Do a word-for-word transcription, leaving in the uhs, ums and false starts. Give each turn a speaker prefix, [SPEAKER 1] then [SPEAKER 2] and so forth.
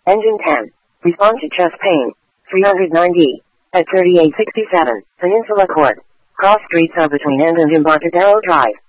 [SPEAKER 1] Engine ten. Respond to chest pain. three hundred nine D. At thirty-eight sixty-seven, Peninsula Court. Cross streets are between End and Embarcadero Drive.